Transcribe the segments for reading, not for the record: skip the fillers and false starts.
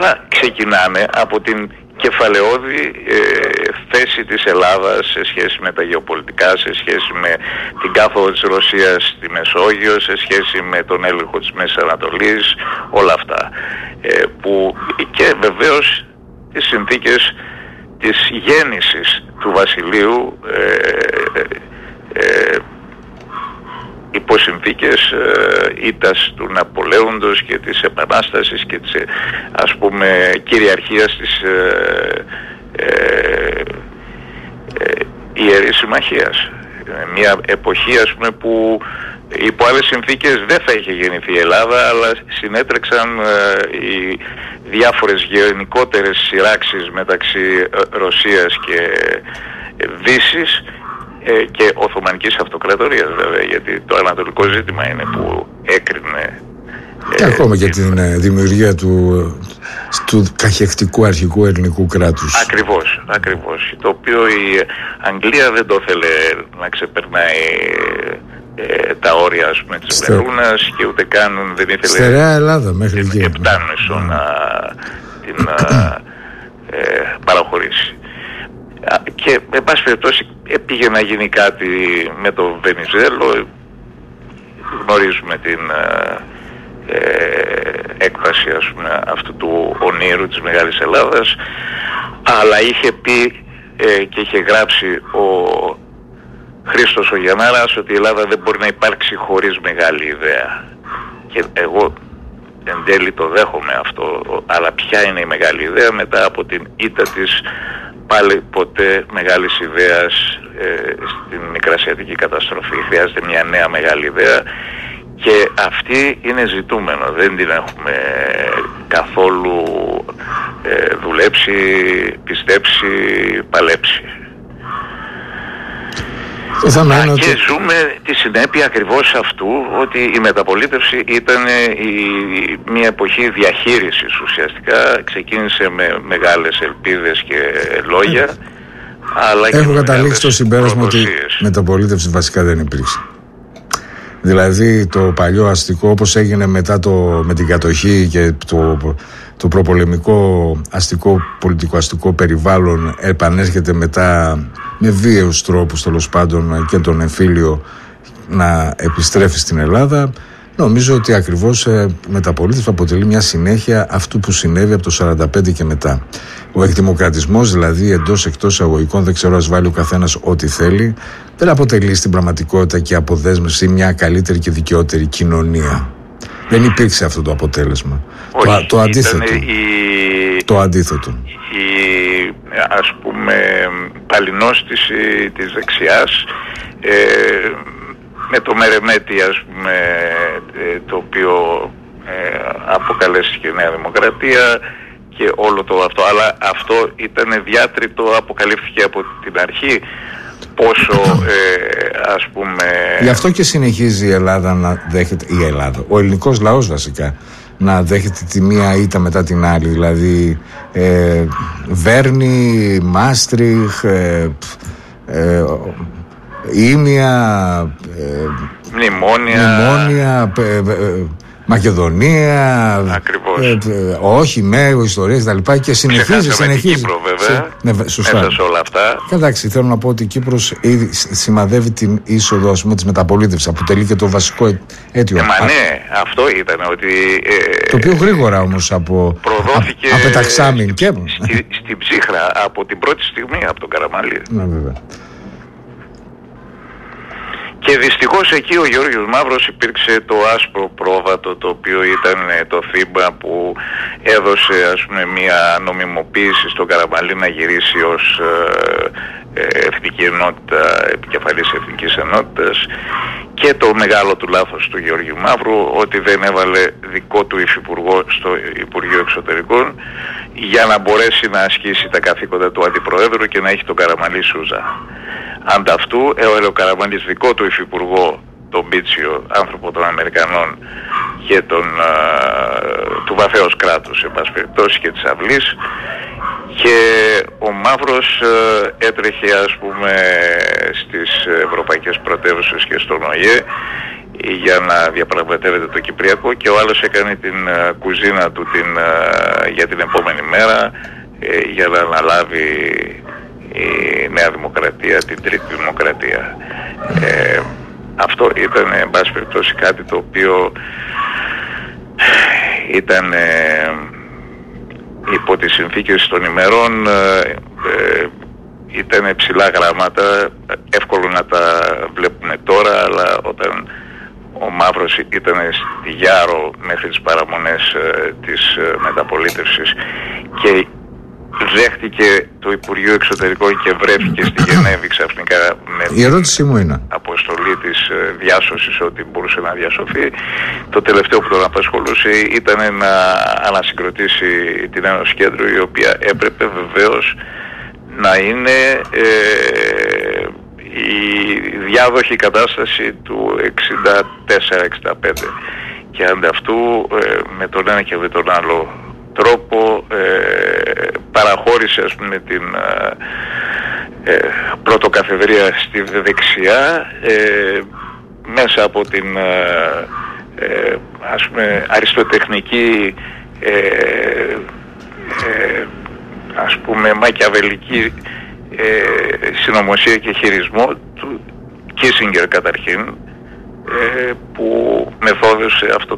ξεκινάνε από την κεφαλαιώδη θέση της Ελλάδας σε σχέση με τα γεωπολιτικά, σε σχέση με την κάθοδο της Ρωσίας στη Μεσόγειο, σε σχέση με τον έλεγχο της Μέσης Ανατολής, όλα αυτά. Που και βεβαίως τις συνθήκες της γέννησης του βασιλείου υπό συνθήκες ήττας του Ναπολέοντος και της Επανάστασης και της ας πούμε κυριαρχίας της Ιερής Συμμαχίας. Μια εποχή ας πούμε που υπό άλλες συνθήκες δεν θα είχε γεννηθεί η Ελλάδα, αλλά συνέτρεξαν οι διάφορες γενικότερες σειράξεις μεταξύ Ρωσίας και Δύσης και Οθωμανικής Αυτοκρατορίας βέβαια, γιατί το ανατολικό ζήτημα είναι που έκρινε και ακόμα και την δημιουργία του καχεκτικού αρχικού ελληνικού κράτους. Ακριβώς, το οποίο η Αγγλία δεν το ήθελε να ξεπερνάει τα όρια ας πούμε της Βερούνας και ούτε καν δεν ήθελε στερεά Ελλάδα μέχρι εκεί Επτάνησο να την παραχωρήσει. Και εν πάση περιπτώσει πήγε να γίνει κάτι με το Βενιζέλο. Γνωρίζουμε την έκβαση ας πούμε αυτού του ονείρου της Μεγάλης Ελλάδας, αλλά είχε πει και είχε γράψει ο Χρήστος ο Γιαννάρας ότι η Ελλάδα δεν μπορεί να υπάρξει χωρίς μεγάλη ιδέα, και εγώ εν τέλει το δέχομαι αυτό, αλλά ποια είναι η μεγάλη ιδέα μετά από την ήττα της πάλι ποτέ μεγάλης ιδέας στην Μικρασιατική καταστροφή? Χρειάζεται μια νέα μεγάλη ιδέα και αυτή είναι ζητούμενο, δεν την έχουμε καθόλου δουλέψει, πιστέψει, παλέψει. Και ζούμε τη συνέπεια ακριβώς αυτού, ότι η μεταπολίτευση ήταν μια εποχή διαχείρισης ουσιαστικά. Ξεκίνησε με μεγάλες ελπίδες και λόγια, αλλά και έχω καταλήξει στο συμπέρασμα ότι μεταπολίτευση βασικά δεν υπήρξε. Δηλαδή το παλιό αστικό, όπως έγινε μετά με την κατοχή και το προπολεμικό αστικό, πολιτικο-αστικό περιβάλλον, επανέρχεται μετά με βίαιους τρόπους τέλος πάντων και τον εμφύλιο να επιστρέφει στην Ελλάδα. Νομίζω ότι ακριβώς μεταπολίτευση αποτελεί μια συνέχεια αυτού που συνέβη από το 1945 και μετά. Ο εκδημοκρατισμός, δηλαδή εντός εκτός εισαγωγικών, δεν ξέρω, ας βάλει ο καθένας ό,τι θέλει, δεν αποτελεί στην πραγματικότητα και αποδέσμευση μια καλύτερη και δικαιότερη κοινωνία. Δεν υπήρξε αυτό το αποτέλεσμα. Όχι, το αντίθετο. Το αντίθετο. Η ας πούμε παλινόστηση της δεξιάς με το Μερεμέτη ας πούμε, το οποίο αποκαλέστηκε Νέα Δημοκρατία και όλο το αυτό, αλλά αυτό ήταν διάτριτο, αποκαλύφθηκε από την αρχή πόσο ας πούμε... Γι' αυτό και συνεχίζει η Ελλάδα να δέχεται, ο ελληνικός λαός βασικά, να δέχεται τη μία ήττα μετά την άλλη, δηλαδή Βέρνη, Μάστριχ, Ήμια, Μνημόνια, Μακεδονία, όχι, Μέγο, ιστορίες κτλ. Και συνεχίζει. Την Κύπρο βέβαια, σωστά. Μέσα σε όλα αυτά. Εντάξει, θέλω να πω ότι η Κύπρος ήδη σημαδεύει την είσοδο ας πούμε της μεταπολίτευσης, αποτελεί και το βασικό αίτιο. Ναι, αυτό ήταν ότι... το οποίο γρήγορα όμως προδόθηκε απεταξάμιν και... στην ψύχρα από την πρώτη στιγμή από τον Καραμαλή. Ναι, βέβαια. Και δυστυχώς εκεί ο Γιώργος Μαύρος υπήρξε το άσπρο πρόβατο, το οποίο ήταν το θύμα που έδωσε ας πούμε μια νομιμοποίηση στον Καραμαλή να γυρίσει ως εθνική ενότητα, επικεφαλής εθνικής ενότητας, και το μεγάλο του λάθος του Γιώργου Μαύρου ότι δεν έβαλε δικό του υφυπουργό στο Υπουργείο Εξωτερικών για να μπορέσει να ασκήσει τα καθήκοντα του αντιπροέδρου και να έχει τον Καραμαλή Σούζα. Ανταυτού έβαλε ο Καραμαλής δικό του υφυπουργό, τον Μπίτσιο, άνθρωπο των Αμερικανών και του βαθέως κράτους, εν πάση περιπτώσει, και της αυλής, και ο Μαύρος έτρεχε ας πούμε στις ευρωπαϊκές πρωτεύουσες και στον ΟΗΕ για να διαπραγματεύεται το Κυπριακό και ο άλλος έκανε την κουζίνα του για την επόμενη μέρα για να αναλάβει η Νέα Δημοκρατία, την Τρίτη Δημοκρατία. Αυτό ήταν εν πάση περιπτώσει κάτι το οποίο ήταν υπό τις συνθήκες των ημερών, ήταν ψηλά γράμματα, εύκολο να τα βλέπουμε τώρα, αλλά όταν ο Μαύρος ήταν στη Γιάρο μέχρι τις παραμονές της μεταπολίτευσης και δέχτηκε το Υπουργείο Εξωτερικών και βρέθηκε στη Γενέβη ξαφνικά με η ερώτησή μου είναι αποστολή της διάσωσης, ότι μπορούσε να διασωθεί. Το τελευταίο που τον απασχολούσε ήταν να ανασυγκροτήσει την Ένωση Κέντρου, η οποία έπρεπε βεβαίως να είναι η διάδοχη κατάσταση του 64-65 και ανταυτού με τον ένα και με τον άλλο τρόπο παραχώρησε, ας πούμε, την πρωτοκαθεδρία στη δεξιά μέσα από την ας πούμε αριστοτεχνική ας πούμε μακιαβελική συνωμοσία και χειρισμό του Κίσινγκερ καταρχήν, που μεθόδευσε αυτό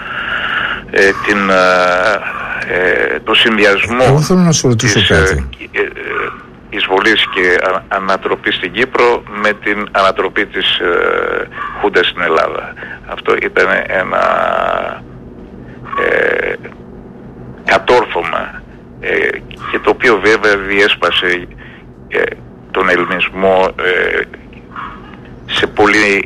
το συνδυασμό. Εγώ θέλω να σου ρωτήσω κάτι. Εισβολής και ανατροπή στην Κύπρο με την ανατροπή της Χούντας στην Ελλάδα. Αυτό ήταν ένα κατόρθωμα και το οποίο βέβαια διέσπασε τον ελληνισμό σε πολύ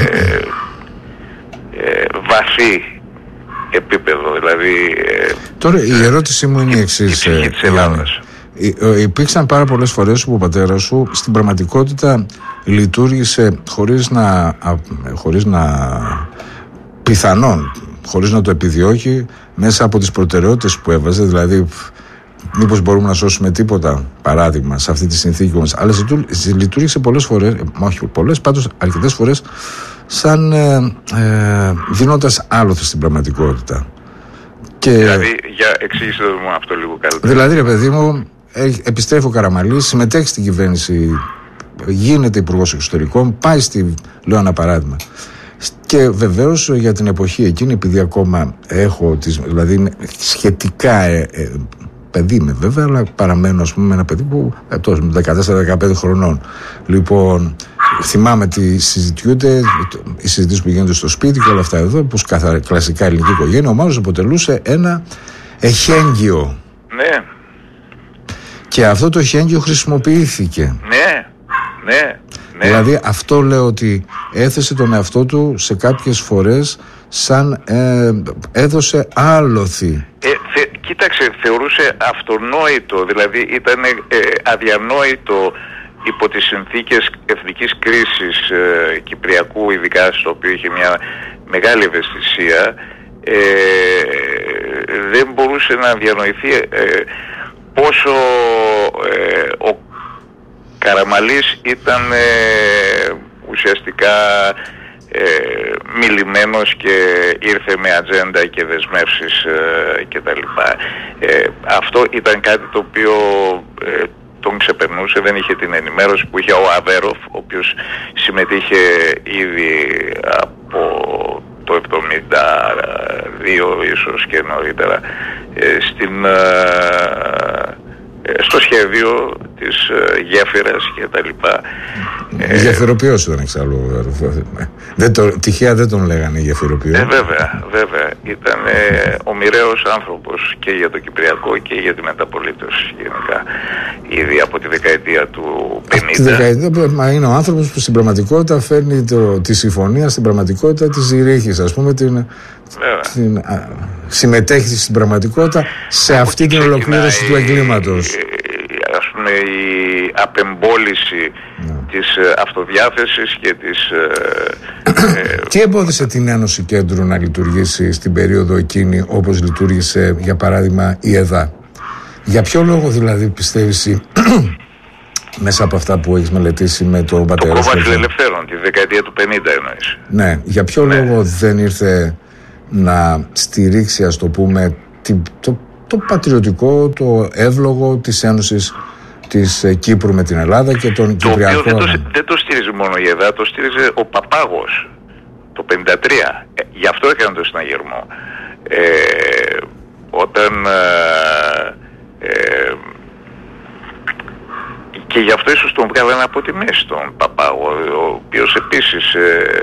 βαθύ επίπεδο. Δηλαδή τώρα η ερώτησή μου είναι η εξής. Υπήρξαν πάρα πολλές φορές που ο πατέρας σου στην πραγματικότητα λειτουργήσε χωρίς να πιθανόν, χωρίς να το επιδιώκει, μέσα από τις προτεραιότητες που έβαζε, δηλαδή μήπως μπορούμε να σώσουμε τίποτα, παράδειγμα, σε αυτή τη συνθήκη μας. Αλλά λειτουργήσε πολλές φορές, όχι πολλές, πάντως αρκετές φορές, σαν δίνοντας άλοθη στην πραγματικότητα. Και δηλαδή, για εξήγησε μου αυτό λίγο καλύτερα. Δηλαδή, ρε παιδί μου, επιστρέφει ο Καραμανλής, συμμετέχει στην κυβέρνηση, γίνεται υπουργός εξωτερικών, πάει λέω ένα παράδειγμα. Και βεβαίως για την εποχή εκείνη, επειδή ακόμα έχω, δηλαδή είμαι σχετικά παιδί είμαι βέβαια, αλλά παραμένω, ας πούμε, ένα παιδί που 14-15 χρονών. Λοιπόν, θυμάμαι τι συζητιούνται, οι συζητήσεις που γίνονται στο σπίτι και όλα αυτά εδώ, που κλασικά ελληνική οικογένεια, ο Μαύρος αποτελούσε ένα εχέγγυο. Ναι. Και αυτό το εχέγγυο χρησιμοποιήθηκε. Ναι. Δηλαδή αυτό λέω, ότι έθεσε τον εαυτό του σε κάποιες φορές σαν έδωσε άλοθη. Κοίταξε, θεωρούσε αυτονόητο, δηλαδή ήταν αδιανόητο υπό τις συνθήκες εθνικής κρίσης Κυπριακού, ειδικά στο οποίο είχε μια μεγάλη ευαισθησία, δεν μπορούσε να διανοηθεί πόσο ο Καραμανλής ήταν ουσιαστικά μιλημένος και ήρθε με ατζέντα και δεσμεύσεις και τα λοιπά. Αυτό ήταν κάτι το οποίο τον ξεπερνούσε, δεν είχε την ενημέρωση που είχε ο Αβέροφ, ο οποίος συμμετείχε ήδη από το 1972 ίσως και νωρίτερα στο σχέδιο της γέφυρας και τα λοιπά. Γεφυροποιός ήταν εξάλλου. Τυχαία δεν τον λέγανε γεφυροποιό. Βέβαια. Ήταν ο μοιραίος άνθρωπος και για το Κυπριακό και για τη μεταπολίτευση γενικά. Ήδη από τη δεκαετία του 50. Μα είναι ο άνθρωπος που στην πραγματικότητα φέρνει τη συμφωνία στην πραγματικότητα της Ζηρίχης, ας πούμε, συμμετέχει στην πραγματικότητα σε αυτή την ολοκλήρωση του εγκλήματος. Ας πούμε η απεμπόληση της αυτοδιάθεσης και της... Τι εμπόδισε την Ένωση Κέντρου να λειτουργήσει στην περίοδο εκείνη όπως λειτουργήσε, για παράδειγμα, η ΕΔΑ? Για ποιο λόγο δηλαδή πιστεύεις μέσα από αυτά που έχεις μελετήσει με τον πατέρα. Το κόμμα φιλελευθέρων, τη δεκαετία του 50 εννοείς. Ναι, για ποιο λόγο δεν ήρθε να στηρίξει, ας το πούμε, το πατριωτικό, το εύλογο της Ένωσης της Κύπρου με την Ελλάδα και τον Κυπριακό. Το οποίο δεν το στήριζε μόνο η ΕΔΑ, το στήριζε ο Παπάγος το 1953. Γι' αυτό έκανε το συναγερμό. Όταν και γι' αυτό ίσως τον βγάλανε από τη μέση τον Παπάγο, ο οποίος επίσης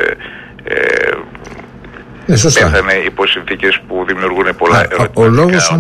πέθανε υπό συνθήκες που δημιουργούν πολλά ερωτηματικά. Ο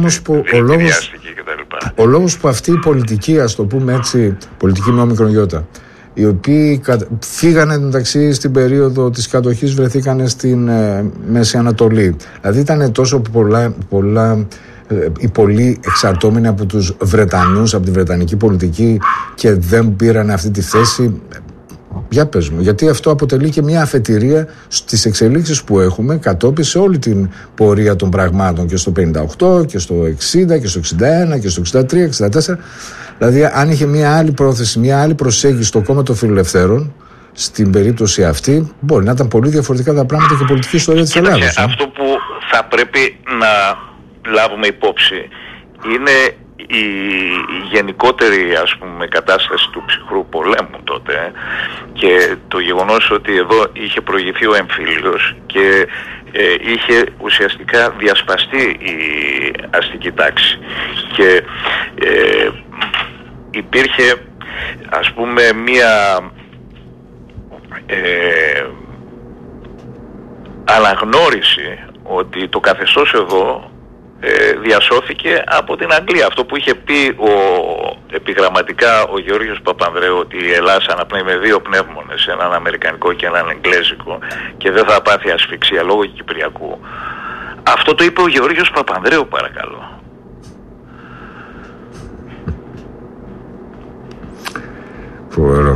λόγος που αυτή η πολιτική, ας το πούμε έτσι, πολιτική με όμικρον γιώτα, οι οποίοι φύγανε μεταξύ στην περίοδο της κατοχής, βρεθήκανε στην Μέση Ανατολή. Δηλαδή ήταν τόσο πολλά οι πολλοί εξαρτώμενοι από τους Βρετανούς, από τη Βρετανική πολιτική και δεν πήραν αυτή τη θέση. Για πες μου, γιατί αυτό αποτελεί και μια αφετηρία στις εξελίξεις που έχουμε κατόπιν σε όλη την πορεία των πραγμάτων και στο 58 και στο 60 και στο 61 και στο 63, 64. Δηλαδή αν είχε μια άλλη πρόθεση, μια άλλη προσέγγιση στο κόμμα των φιλελευθέρων στην περίπτωση αυτή, μπορεί να ήταν πολύ διαφορετικά τα πράγματα και η πολιτική ιστορία της Ελλάδας. Αυτό που θα πρέπει να λάβουμε υπόψη είναι η γενικότερη, ας πούμε, κατάσταση του ψυχρού πολέμου τότε και το γεγονός ότι εδώ είχε προηγηθεί ο εμφύλιος και είχε ουσιαστικά διασπαστεί η αστική τάξη και υπήρχε, ας πούμε, μία αναγνώριση ότι το καθεστώς εδώ διασώθηκε από την Αγγλία. Αυτό που είχε πει επιγραμματικά ο Γεώργιος Παπανδρέου, ότι η Ελλάδα αναπνέει με δύο πνεύμονες, έναν αμερικανικό και έναν εγγλέζικο, και δεν θα πάθει ασφυξία λόγω κυπριακού. Αυτό το είπε ο Γεώργιος Παπανδρέου, παρακαλώ. Φοβερό.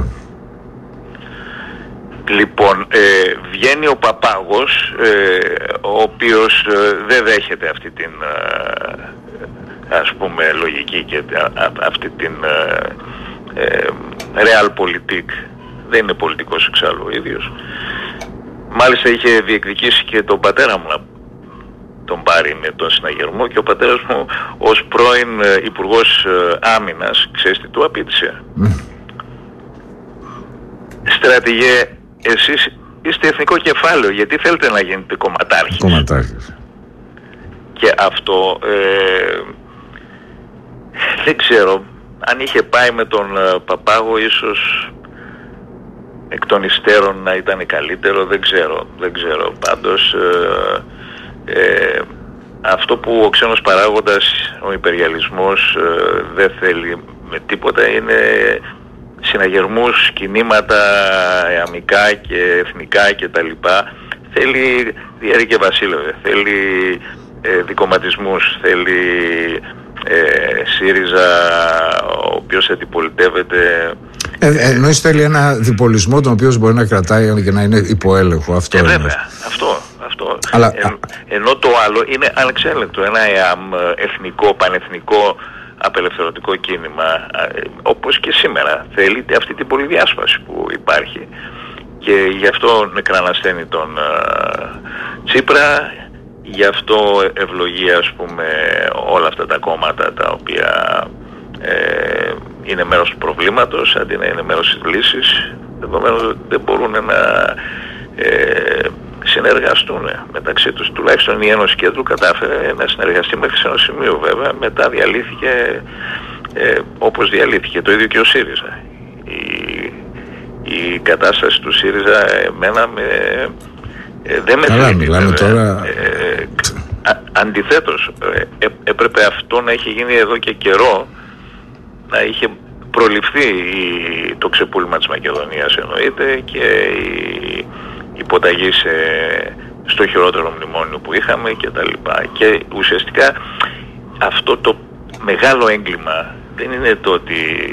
Λοιπόν, βγαίνει ο Παπάγος, ο οποίος δεν δέχεται αυτή την, ας πούμε, λογική και αυτή την realpolitik. Δεν είναι πολιτικός εξάλλου ο ίδιος. Μάλιστα είχε διεκδικήσει και τον πατέρα μου να τον πάρει με τον συναγερμό και ο πατέρας μου ως πρώην Υπουργός Άμυνας, ξέρεις τι του απήντησε? Στρατηγέ, εσείς είστε εθνικό κεφάλαιο, γιατί θέλετε να γίνετε κομματάρχης? Και αυτό δεν ξέρω, αν είχε πάει με τον Παπάγο ίσως εκ των υστέρων να ήταν καλύτερο, δεν ξέρω. Πάντως αυτό που ο ξένος παράγοντας, ο υπεριαλισμός δεν θέλει με τίποτα είναι συναγερμούς, κινήματα αμικά και εθνικά και τα λοιπά. Θέλει Διέρη και Βασίλευε, θέλει δικομματισμούς, θέλει ΣΥΡΙΖΑ ο οποίος αντιπολιτεύεται. Εννοείς θέλει ένα διπολισμό τον οποίο μπορεί να κρατάει και να είναι υποέλεγχο. Αυτό είναι. Βέβαια, αυτό. Αλλά ενώ το άλλο είναι ανεξέλεγκτο, ένα εθνικό, πανεθνικό απελευθερωτικό κίνημα, όπως και σήμερα θέλει αυτή την πολυδιάσπαση που υπάρχει, και γι' αυτό νεκρανασθένει τον Τσίπρα, γι' αυτό ευλογεί, ας πούμε, όλα αυτά τα κόμματα τα οποία είναι μέρος του προβλήματος αντί να είναι μέρος της λύσης, δεδομένως δεν μπορούν να συνεργαστούν μεταξύ τους. Τουλάχιστον η Ένωση Κέντρου κατάφερε να συνεργαστεί μέχρι σε ένα σημείο, βέβαια. Μετά διαλύθηκε όπως διαλύθηκε. Το ίδιο και ο ΣΥΡΙΖΑ. Η κατάσταση του ΣΥΡΙΖΑ εμένα δεν με μιλάμε τώρα. Αντιθέτως, έπρεπε αυτό να έχει γίνει εδώ και καιρό, να είχε προληφθεί το ξεπούλημα της Μακεδονίας, εννοείται, και η υποταγή στο χειρότερο μνημόνιο που είχαμε και τα λοιπά. Και ουσιαστικά αυτό το μεγάλο έγκλημα δεν είναι το ότι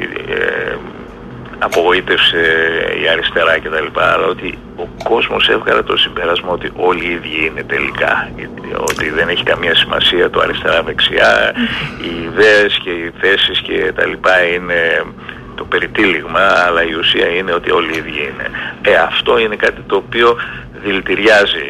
απογοήτευσε η αριστερά και τα λοιπά, αλλά ότι ο κόσμος έβγαλε το συμπέρασμα ότι όλοι οι ίδιοι είναι τελικά, ότι δεν έχει καμία σημασία το αριστερά-δεξιά, οι ιδέες και οι θέσεις και τα λοιπά είναι το περιτύλιγμα, αλλά η ουσία είναι ότι όλοι οι ίδιοι είναι. Αυτό είναι κάτι το οποίο δηλητηριάζει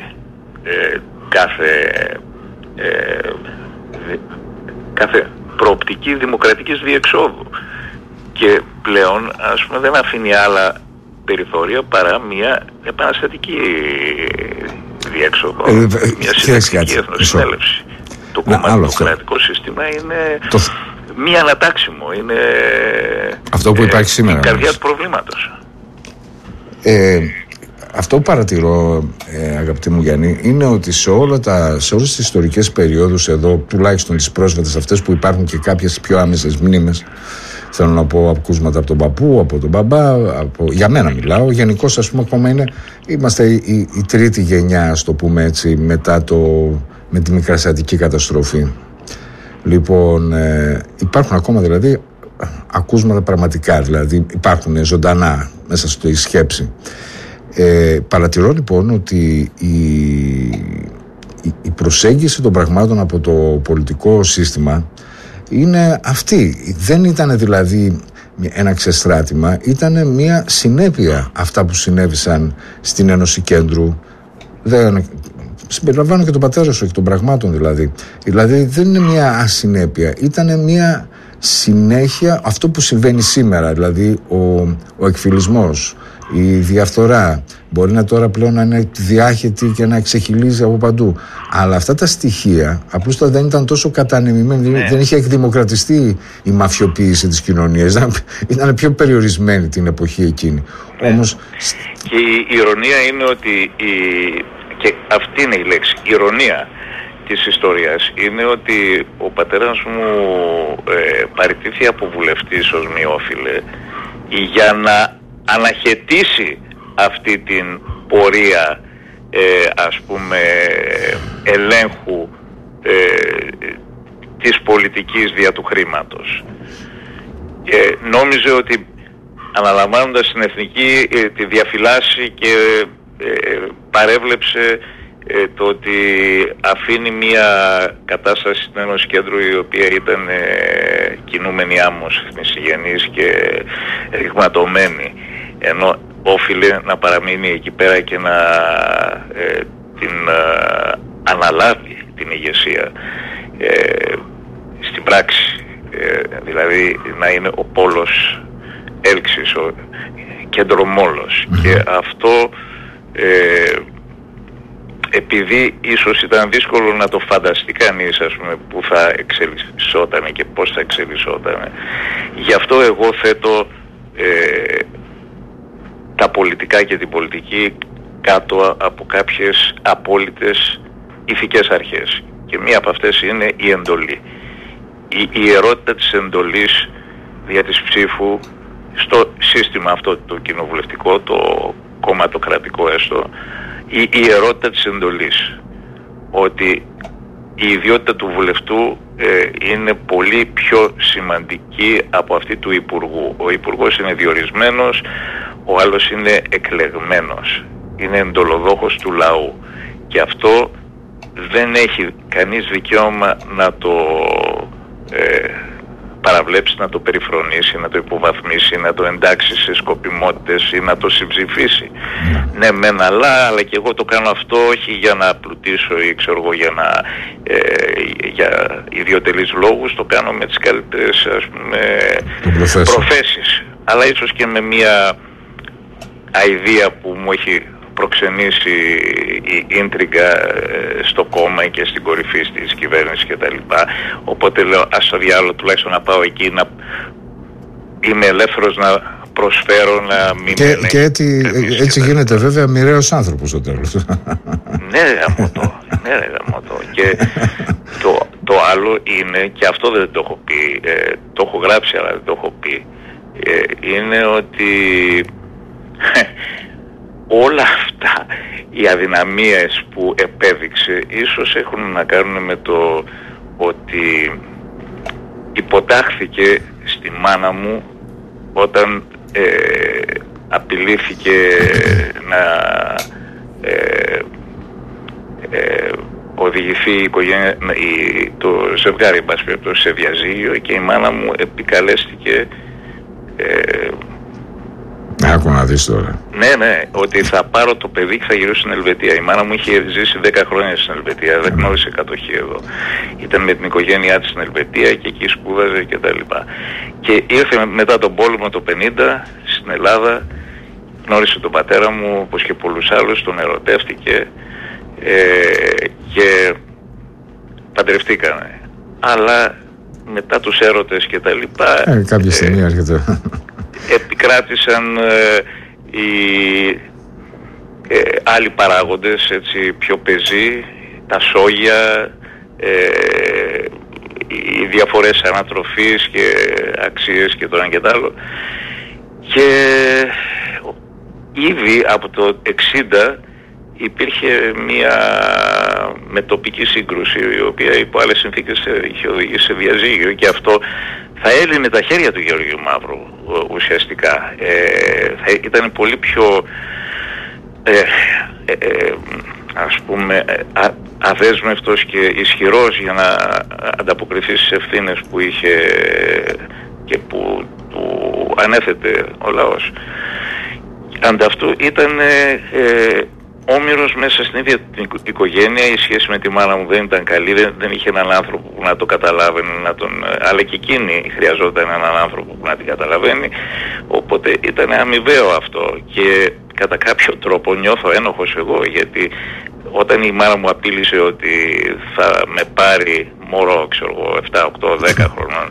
κάθε προοπτική δημοκρατικής διεξόδου και πλέον, ας πούμε, δεν αφήνει άλλα περιθώρια παρά μια επαναστατική διέξοδο, μια συνεχιστική εθνοσυνέλευση. Το κομματοκρατικό σύστημα είναι μη ανατάξιμο, είναι αυτό που υπάρχει σήμερα, η καρδιά του προβλήματος. Αυτό που παρατηρώ, αγαπητή μου Γιάννη, είναι ότι σε όλες τις ιστορικές περιόδους εδώ, τουλάχιστον τις πρόσφατες αυτές που υπάρχουν και κάποιες πιο άμεσες μνήμες, θέλω να πω ακούσματα από τον παππού, από τον μπαμπά, για μένα μιλάω, γενικώς ας πούμε ακόμα είμαστε η τρίτη γενιά, ας το πούμε έτσι, με τη μικρασιατική καταστροφή. Λοιπόν, υπάρχουν ακόμα δηλαδή ακούσματα πραγματικά, δηλαδή υπάρχουν ζωντανά μέσα στη σκέψη. Παρατηρώ λοιπόν ότι η προσέγγιση των πραγμάτων από το πολιτικό σύστημα είναι αυτή. Δεν ήταν δηλαδή ένα ξεστράτημα, ήταν μια συνέπεια αυτά που συνέβησαν στην Ένωση Κέντρου. Συμπεριλαμβάνω και τον πατέρα σου και των πραγμάτων δηλαδή. Δηλαδή δεν είναι μια ασυνέπεια, ήταν μια συνέχεια αυτό που συμβαίνει σήμερα, δηλαδή ο εκφυλισμός, η διαφθορά. Μπορεί να τώρα πλέον να είναι διάχυτη και να ξεχυλίζει από παντού. Αλλά αυτά τα στοιχεία απλώς δεν ήταν τόσο κατανεμημένα. Δεν είχε εκδημοκρατιστεί η μαφιοποίηση της κοινωνίας. Ήταν πιο περιορισμένη την εποχή εκείνη. Όμως... Και η ηρωνία είναι ότι και αυτή είναι η λέξη, η ηρωνία της ιστορίας είναι ότι ο πατέρας μου παραιτήθη από βουλευτής ως μειόφιλε για να αναχαιτήσει αυτή την πορεία ας πούμε ελέγχου της πολιτικής δια του χρήματος. Νόμιζε ότι αναλαμβάνοντας την εθνική τη διαφυλάσσει και παρέβλεψε το ότι αφήνει μια κατάσταση στην Ένωση Κέντρου η οποία ήταν κινούμενη άμμος, μισηγενής και ρηγματωμένη, ενώ όφιλε να παραμείνει εκεί πέρα και να την αναλάβει την ηγεσία στην πράξη, δηλαδή να είναι ο πόλος έλξης, ο κεντρομόλος. Και αυτό επειδή ίσως ήταν δύσκολο να το φανταστεί κανείς, ας πούμε, που θα εξελισσόταν και πώς θα εξελισσόταν, γι' αυτό εγώ θέτω τα πολιτικά και την πολιτική κάτω από κάποιες απόλυτες ηθικές αρχές. Και μία από αυτές είναι η εντολή. Η ιερότητα της εντολής δια της ψήφου στο σύστημα αυτό το κοινοβουλευτικό, το κομματοκρατικό έστω, η ιερότητα της εντολής. Ότι η ιδιότητα του βουλευτού είναι πολύ πιο σημαντική από αυτή του υπουργού. Ο υπουργός είναι διορισμένος, ο άλλος είναι εκλεγμένος. Είναι εντολοδόχος του λαού. Και αυτό δεν έχει κανείς δικαίωμα να το παραβλέψει, να το περιφρονήσει, να το υποβαθμίσει, να το εντάξει σε σκοπιμότητες ή να το συμψηφίσει. Ναι μεν αλλά και εγώ το κάνω αυτό όχι για να πλουτίσω ή ξέρω εγώ για ιδιωτελείς λόγους, το κάνω με τις καλύτερες ας πούμε προθέσεις, αλλά ίσως και με μια αηδία που μου έχει προξενήσει η ίντριγκα στο κόμμα και στην κορυφή της κυβέρνησης και τα λοιπά. Οπότε λέω ας το διάλογο τουλάχιστον να πάω εκεί, να είμαι ελεύθερος να προσφέρω, να μην και έτσι γίνεται βέβαια μοιραίος άνθρωπος στο τέλος. Ναι ρε γαμώτο. Και το άλλο είναι, και αυτό δεν το έχω πει, το έχω γράψει αλλά δεν το έχω πει, είναι ότι όλα αυτά οι αδυναμίες που επέδειξε ίσως έχουν να κάνουν με το ότι υποτάχθηκε στη μάνα μου όταν απειλήθηκε να οδηγηθεί η οικογένεια, το ζευγάρι σε διαζύγιο, και η μάνα μου επικαλέστηκε Άκου να δεις τώρα. Ναι, ότι θα πάρω το παιδί και θα γυρίσω στην Ελβετία. Η μάνα μου είχε ζήσει 10 χρόνια στην Ελβετία, δεν γνώρισε κατοχή εδώ. Ήταν με την οικογένειά της στην Ελβετία και εκεί σπούδαζε κτλ. Και ήρθε μετά τον πόλεμο το 50 στην Ελλάδα, γνώρισε τον πατέρα μου όπως και πολλούς άλλους, τον ερωτεύτηκε και παντρευτήκανε. Αλλά μετά τους έρωτες και τα λοιπά κάποια στιγμή έρχεται επικράτησαν οι άλλοι παράγοντες, έτσι, πιο πεζοί, τα σόγια, οι διαφορές ανατροφής και αξίες και το ένα και το άλλο. Και ήδη από το 60 υπήρχε μια μετοπική σύγκρουση, η οποία υπό άλλες συνθήκες είχε οδηγήσει σε διαζύγιο, και αυτό θα έλυνε τα χέρια του Γεωργίου Μαύρου ουσιαστικά. Θα ήταν πολύ πιο ας πούμε αδέσμευτος και ισχυρός για να ανταποκριθεί στις ευθύνες που είχε και που του ανέθετε ο λαός. Ανταυτού ήταν όμηρος μέσα στην ίδια την οικογένεια. Η σχέση με τη μάνα μου δεν ήταν καλή, δεν είχε έναν άνθρωπο που να το καταλάβαινε, αλλά και εκείνη χρειαζόταν έναν άνθρωπο που να την καταλαβαίνει, οπότε ήταν αμοιβαίο αυτό. Και κατά κάποιο τρόπο νιώθω ένοχος εγώ, γιατί όταν η μάνα μου απείλησε ότι θα με πάρει μωρό, ξέρω εγώ, 7, 8, 10 χρονών,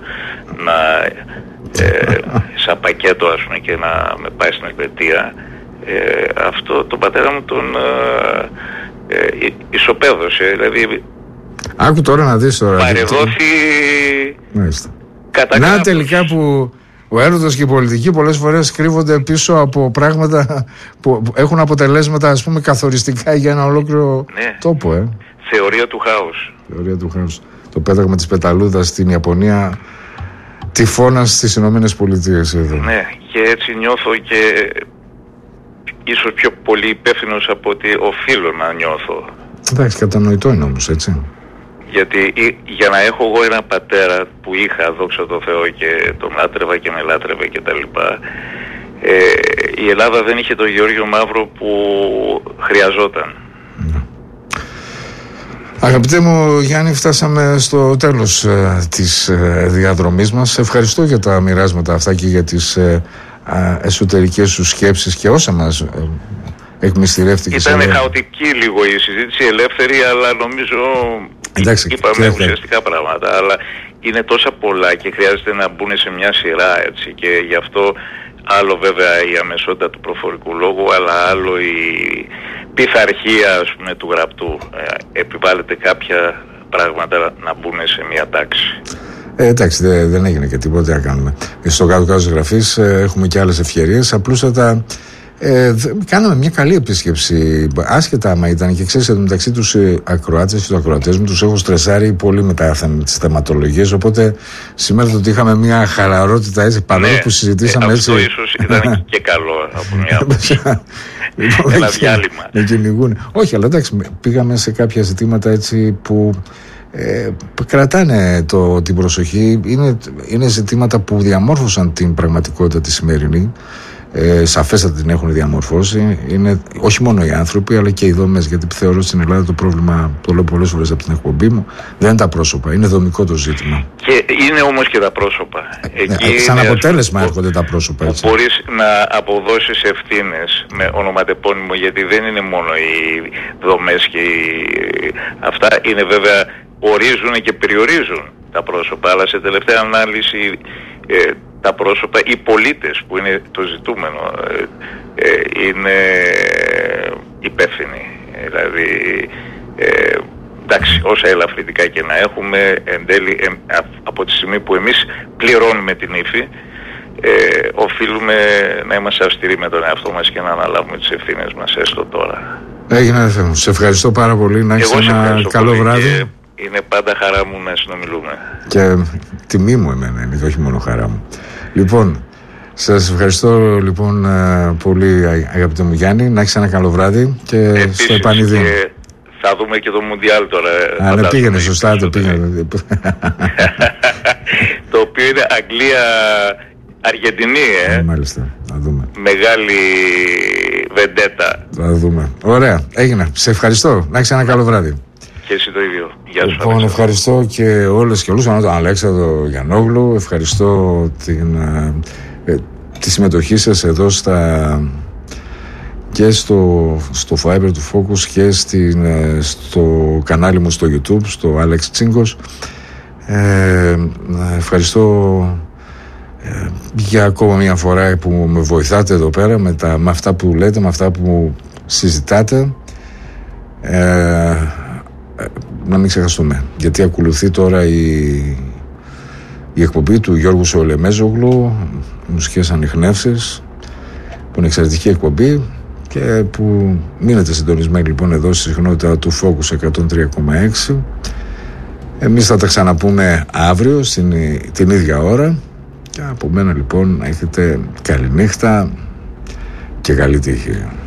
σαν πακέτο ας πούμε, και να με πάει στην Ελβετία, αυτό τον πατέρα μου τον ισοπαίδωσε, δηλαδή άκου τώρα να δεις τώρα, παρεδόθη κατά να τελικά που ο έρωτας και η πολιτική πολλές φορές κρύβονται πίσω από πράγματα που έχουν αποτελέσματα, ας πούμε, καθοριστικά για ένα ολόκληρο τόπο. Θεωρία του χάους. Θεωρία του χάους. Το πέταγμα της πεταλούδας στην Ιαπωνία, τυφώνας στις Ηνωμένες Πολιτείες εδώ. Ναι, και έτσι νιώθω και ίσως πιο πολύ υπεύθυνος από ότι οφείλω να νιώθω. Εντάξει, κατανοητό είναι όμως, έτσι. Γιατί για να έχω εγώ ένα πατέρα που είχα, δόξα τω Θεώ, και τον λάτρευα και με λάτρευε και τα λοιπά, η Ελλάδα δεν είχε τον Γεώργιο Μαύρο που χρειαζόταν. Αγαπητέ μου Γιάννη, φτάσαμε στο τέλος της διαδρομής μας. Ευχαριστώ για τα μοιράσματα αυτά και για τις εσωτερικές σου σκέψεις και όσα μας εκμυστηρεύτηκες. Ήταν χαοτική λίγο η συζήτηση, ελεύθερη, αλλά νομίζω είπαμε ουσιαστικά πράγματα. Αλλά είναι τόσα πολλά και χρειάζεται να μπουν σε μια σειρά, έτσι, και γι' αυτό άλλο βέβαια η αμεσότητα του προφορικού λόγου, αλλά άλλο η πειθαρχία, ας πούμε, του γραπτού. Επιβάλλεται κάποια πράγματα να μπουν σε μια τάξη. Εντάξει, δεν έγινε και τίποτα να κάνουμε. Στο κάτω-κάτω της γραφής έχουμε και άλλες ευκαιρίες. Απλούστατα κάναμε μια καλή επίσκεψη. Άσχετα άμα ήταν, και ξέρεις, μεταξύ τους ακροάτες και τους ακροατές μου τους έχω στρεσάρει πολύ με τις θεματολογίες. Οπότε σήμερα το ότι είχαμε μια χαλαρότητα, έτσι, παρόλο που συζητήσαμε έτσι. Αυτό ίσως ήταν και καλό από μια άποψη. Ένα διάλειμμα. Με κυνηγούν. Όχι, αλλά εντάξει, πήγαμε σε κάποια ζητήματα έτσι που κρατάνε την προσοχή. Είναι ζητήματα που διαμόρφωσαν την πραγματικότητα τη σημερινή. Σαφέστατα την έχουν διαμορφώσει. Είναι όχι μόνο οι άνθρωποι, αλλά και οι δομές. Γιατί θεωρώ στην Ελλάδα το πρόβλημα, το λέω πολλές φορές από την εκπομπή μου, δεν είναι τα πρόσωπα. Είναι δομικό το ζήτημα. Και είναι όμως και τα πρόσωπα. Σαν αποτέλεσμα έρχονται τα πρόσωπα. Έτσι. Μπορείς να αποδώσεις ευθύνες με ονοματεπώνυμο, γιατί δεν είναι μόνο οι δομές και αυτά. Είναι βέβαια, ορίζουν και περιορίζουν τα πρόσωπα, αλλά σε τελευταία ανάλυση τα πρόσωπα, οι πολίτες που είναι το ζητούμενο, είναι υπεύθυνοι. Δηλαδή, εντάξει, όσα ελαφρυντικά και να έχουμε, εν τέλει, από τη στιγμή που εμείς πληρώνουμε την ύφη, οφείλουμε να είμαστε αυστηροί με τον εαυτό μας και να αναλάβουμε τις ευθύνες μας, έστω τώρα. Έγινε, Θεέ. Σε ευχαριστώ πάρα πολύ. Να έχεις ένα καλό βράδυ. Είναι πάντα χαρά μου να συνομιλούμε. Και τιμή μου εμένα είναι, και όχι μόνο χαρά μου. Λοιπόν, σας ευχαριστώ λοιπόν πολύ, αγαπητέ μου Γιάννη. Να έχεις ένα καλό βράδυ και επίσης, στο επανειδήν. Θα δούμε και το Μουντιάλ τώρα. Αν πήγαινε σωστά, το πήγαινε. Το οποίο είναι Αγγλία Αργεντινή, Μάλιστα, θα δούμε. Μεγάλη βεντέτα. Θα δούμε. Ωραία, έγινε. Σε ευχαριστώ. Να έχεις ένα καλό βράδυ. Και εσύ το ίδιο. Γεια σου. Λοιπόν, ευχαριστώ και όλες και όλους. Τον Αλέξανδρο Γιαννόγλου. Ευχαριστώ τη συμμετοχή σας εδώ και στο Fiber του Focus και στο κανάλι μου στο YouTube, στο Alex Τσίγκος. Ευχαριστώ για ακόμα μια φορά που με βοηθάτε εδώ πέρα με αυτά που λέτε, με αυτά που συζητάτε. Να μην ξεχαστούμε, γιατί ακολουθεί τώρα η εκπομπή του Γιώργου Σολεμέζογλου, μουσικές ανιχνεύσεις, που είναι εξαιρετική εκπομπή και που μείνετε συντονισμένοι λοιπόν εδώ στη συχνότητα του Focus 103,6. Εμείς θα τα ξαναπούμε αύριο την ίδια ώρα και από μένα λοιπόν να έχετε καλή νύχτα και καλή τύχη.